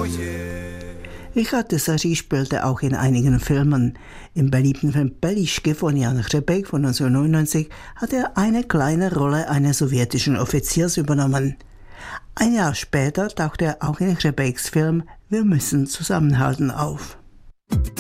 Richard Dessergy spielte auch in einigen Filmen. Im beliebten Film Bellischke von Jan Hřebejk von 1999 hat er eine kleine Rolle eines sowjetischen Offiziers übernommen. Ein Jahr später tauchte er auch in Hřebejks Film Wir müssen zusammenhalten auf.